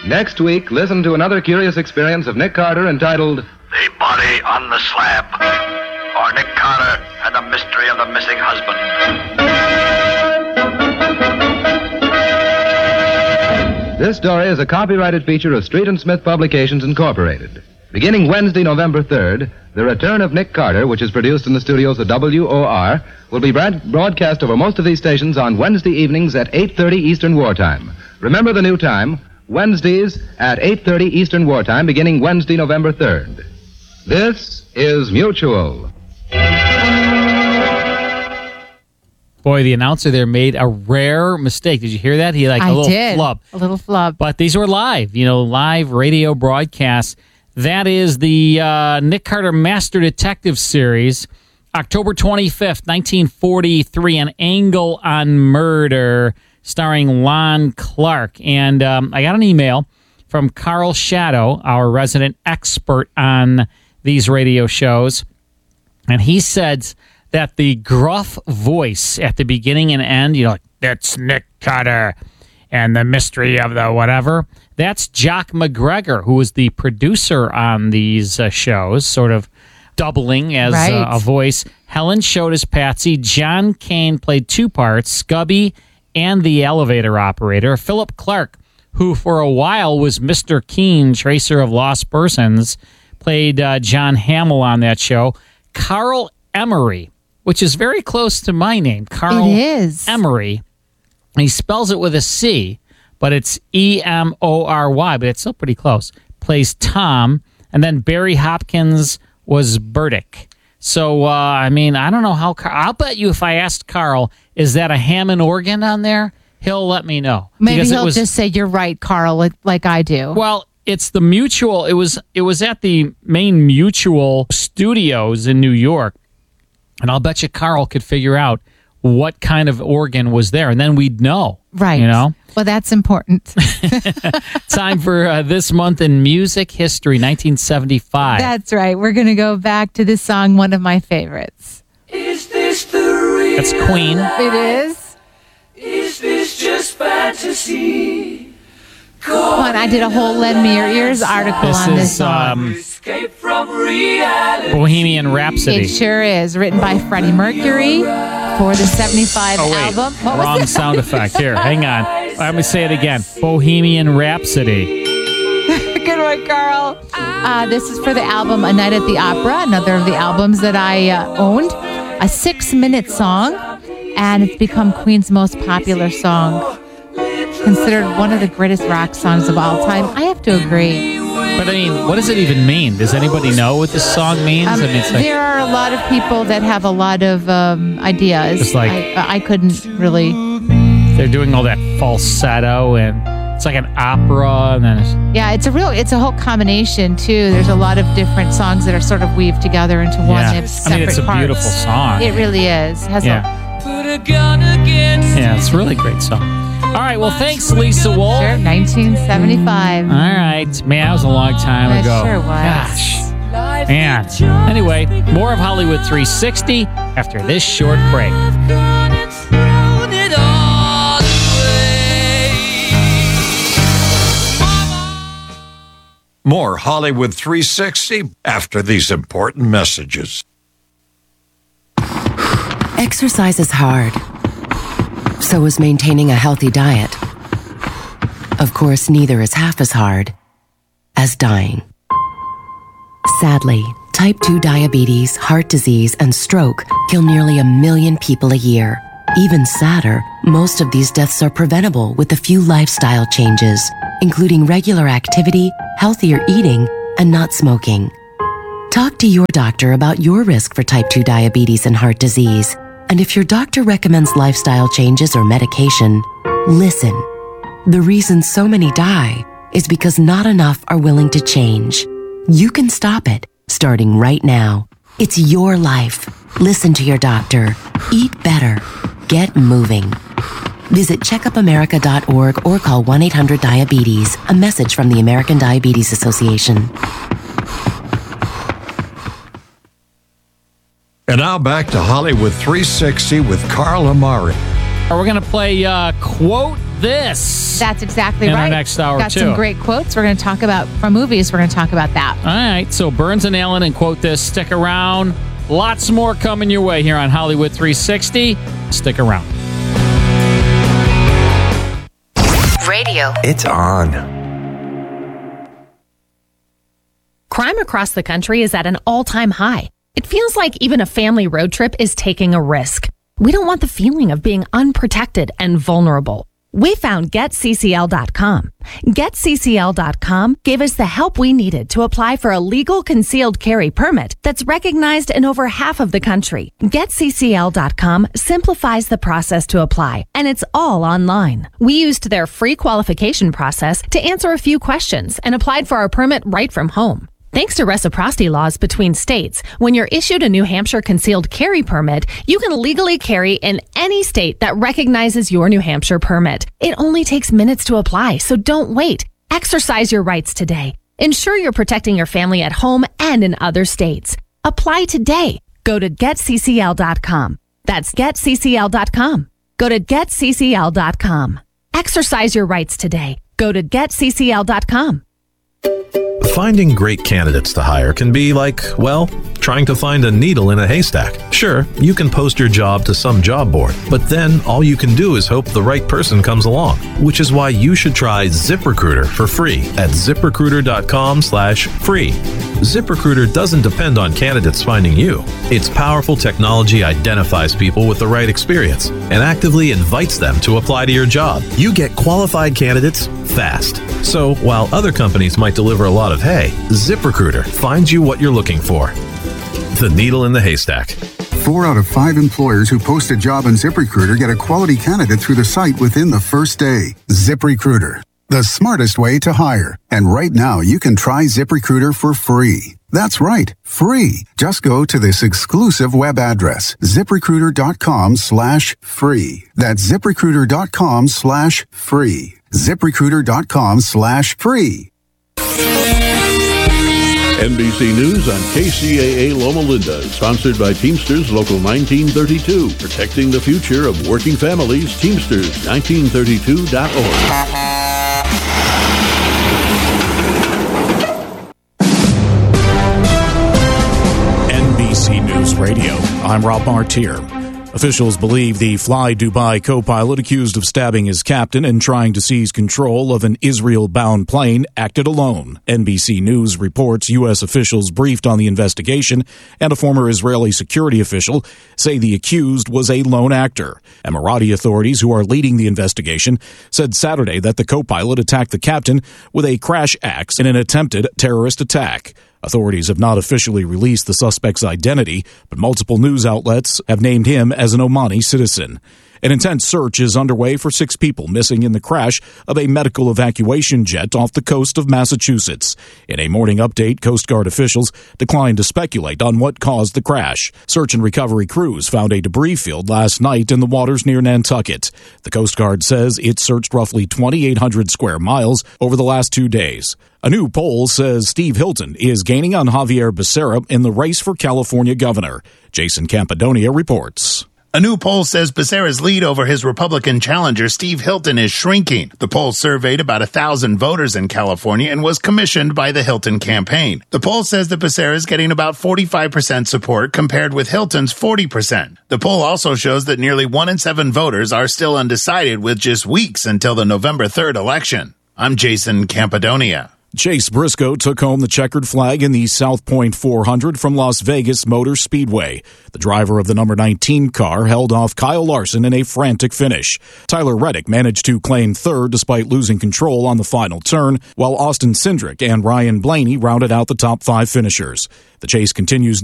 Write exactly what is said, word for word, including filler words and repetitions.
Next week, listen to another curious experience of Nick Carter entitled The Body on the Slab, or Nick Carter and the Mystery of the Missing Husband. This story is a copyrighted feature of Street and Smith Publications, Incorporated. Beginning Wednesday, November third, The Return of Nick Carter, which is produced in the studios of W O R, will be brad- broadcast over most of these stations on Wednesday evenings at eight thirty Eastern Wartime. Remember the new time, Wednesdays at eight thirty Eastern Wartime, beginning Wednesday, November third. This is Mutual. Boy, the announcer there made a rare mistake. Did you hear that? He like I a little did. flub. A little flub. But these were live, you know, live radio broadcasts. That is the uh, Nick Carter Master Detective series, October twenty-fifth, nineteen forty-three, An Angle on Murder, starring Lon Clark. And um, I got an email from Carl Shadow, our resident expert on these radio shows, and he said that the gruff voice at the beginning and end, you know, like, that's Nick Carter and the mystery of the whatever, that's Jock McGregor, who was the producer on these uh, shows, sort of doubling as Right. uh, a voice. Helen showed as Patsy. John Kane played two parts, Scubby and the elevator operator. Philip Clark, who for a while was Mister Keene, tracer of lost persons, played uh, John Hamill on that show. Carl Emery, which is very close to my name, Carl It is. Emery. He spells it with a C, but it's E M O R Y, but it's still pretty close. Plays Tom, and then Barry Hopkins was Burdick. So, uh, I mean, I don't know how... Car- I'll bet you if I asked Carl, is that a Hammond organ on there? He'll let me know. Maybe Because it he'll was- just say, you're right, Carl, like, like I do. Well, it's the Mutual. It was it was at the main Mutual Studios in New York. And I'll bet you Carl could figure out what kind of organ was there. And then we'd know. Right. You know? Well, that's important. Time for uh, this month in music history, nineteen seventy-five. That's right. We're going to go back to this song, one of my favorites. Is this the real? That's Queen. It is. Is this just fantasy? Come on, I did a whole Lend Me Your Ears article This on this is song. um, Escape from reality. Bohemian Rhapsody. It sure is. Written by Freddie Mercury for the seventy-five Oh, wait. album. What Wrong was it? sound effect. Here, hang on. Let me say it again. Bohemian Rhapsody. Good one, Carl. Uh, this is for the album A Night at the Opera, another of the albums that I uh, owned. A six-minute song, and it's become Queen's most popular song. Considered one of the greatest rock songs of all time. I have to agree. But I mean, what does it even mean? Does anybody know what this song means? Um, I mean, it's like, there are a lot of people that have a lot of um, ideas. It's like- I, I couldn't really. they're doing all that falsetto, and it's like an opera, and then it's, Yeah, it's a real. It's a whole combination too. There's a lot of different songs that are sort of weaved together into one. yeah. They have I separate mean, it's a parts. beautiful song. It really is. It has Yeah. Put a gun against Yeah, it's a really great song. All right, well, thanks, Lisa a Wolf. sure, nineteen seventy-five. All right. Man, that was a long time It ago. sure was. Gosh. life. Man. Anyway, more of Hollywood three sixty after this short break. I've gone and thrown it all away. Mama. More Hollywood three sixty after these important messages. Exercise is hard. So is maintaining a healthy diet. Of course, neither is half as hard as dying. Sadly, type two diabetes, heart disease, and stroke kill nearly a million people a year. Even sadder, most of these deaths are preventable with a few lifestyle changes, including regular activity, healthier eating, and not smoking. Talk to your doctor about your risk for type two diabetes and heart disease. And if your doctor recommends lifestyle changes or medication, listen. The reason so many die is because not enough are willing to change. You can stop it, starting right now. It's your life. Listen to your doctor. Eat better. Get moving. Visit checkup america dot org or call one eight hundred diabetes. A message from the American Diabetes Association. And now back to Hollywood three sixty with Carl Amari. We're going to play uh, Quote this. That's exactly in right. our next hour, Got too. some great quotes. We're going to talk about from movies. We're going to talk about that. All right, so Burns and Allen and Quote This. Stick around. Lots more coming your way here on Hollywood three sixty. Stick around. Radio. It's on. Crime across the country is at an all-time high. It feels like even a family road trip is taking a risk. We don't want the feeling of being unprotected and vulnerable. We found Get C C L dot com. Get C C L dot com gave us the help we needed to apply for a legal concealed carry permit that's recognized in over half of the country. Get C C L dot com simplifies the process to apply, and it's all online. We used their free qualification process to answer a few questions and applied for our permit right from home. Thanks to reciprocity laws between states, when you're issued a New Hampshire concealed carry permit, you can legally carry in any state that recognizes your New Hampshire permit. It only takes minutes to apply, so don't wait. Exercise your rights today. Ensure you're protecting your family at home and in other states. Apply today. Go to Get C C L dot com. That's Get C C L dot com. Go to Get C C L dot com. Exercise your rights today. Go to Get C C L dot com. Finding great candidates to hire can be like, well, trying to find a needle in a haystack. Sure, you can post your job to some job board, but then all you can do is hope the right person comes along, which is why you should try ZipRecruiter for free at ZipRecruiter.com slash free. ZipRecruiter doesn't depend on candidates finding you. Its powerful technology identifies people with the right experience and actively invites them to apply to your job. You get qualified candidates fast. So while other companies might deliver a lot of hay, ZipRecruiter finds you what you're looking for. The needle in the haystack. Four out of five employers who post a job on ZipRecruiter get a quality candidate through the site within the first day. ZipRecruiter, the smartest way to hire. And right now, you can try ZipRecruiter for free. That's right, free. Just go to this exclusive web address, ZipRecruiter.com slash free. That's ZipRecruiter.com slash free. ZipRecruiter.com slash free. N B C News on K C A A Loma Linda, sponsored by Teamsters Local nineteen thirty-two, protecting the future of working families. Teamsters nineteen thirty-two dot org. N B C News Radio. I'm Rob Martier. Officials believe the Fly Dubai co-pilot accused of stabbing his captain and trying to seize control of an Israel-bound plane acted alone. N B C News reports U S officials briefed on the investigation and a former Israeli security official say the accused was a lone actor. Emirati authorities who are leading the investigation said Saturday that the co-pilot attacked the captain with a crash axe in an attempted terrorist attack. Authorities have not officially released the suspect's identity, but multiple news outlets have named him as an Omani citizen. An intense search is underway for six people missing in the crash of a medical evacuation jet off the coast of Massachusetts. In a morning update, Coast Guard officials declined to speculate on what caused the crash. Search and recovery crews found a debris field last night in the waters near Nantucket. The Coast Guard says it searched roughly twenty-eight hundred square miles over the last two days. A new poll says Steve Hilton is gaining on Javier Becerra in the race for California governor. Jason Campidonia reports. A new poll says Becerra's lead over his Republican challenger, Steve Hilton, is shrinking. The poll surveyed about a thousand voters in California and was commissioned by the Hilton campaign. The poll says that Becerra is getting about forty-five percent support compared with Hilton's forty percent. The poll also shows that nearly one in seven voters are still undecided with just weeks until the November third election. I'm Jason Campidonia. Chase Briscoe took home the checkered flag in the South Point four hundred from Las Vegas Motor Speedway. The driver of the number nineteen car held off Kyle Larson in a frantic finish. Tyler Reddick managed to claim third despite losing control on the final turn, while Austin Cindric and Ryan Blaney rounded out the top five finishers. The chase continues